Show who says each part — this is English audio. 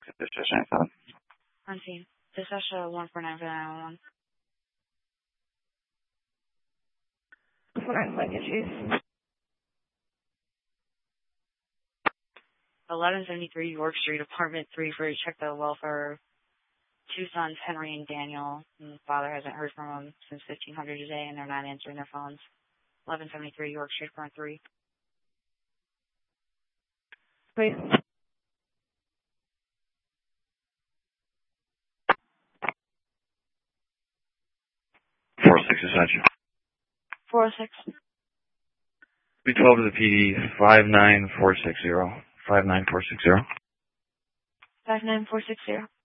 Speaker 1: Dispatch 97.
Speaker 2: On scene. Dispatch 149
Speaker 3: 149 Mike issues.
Speaker 2: 1173 York Street, apartment 3 for check the welfare. 2 sons, Henry and Daniel. And the father hasn't heard from them since 1500 today, and they're not answering their phones. 1173 York Street, apartment 3.
Speaker 3: Please.
Speaker 1: Four six dispatch.
Speaker 2: 406.
Speaker 1: 312 to the PD, 59460. 59460.
Speaker 3: 59460.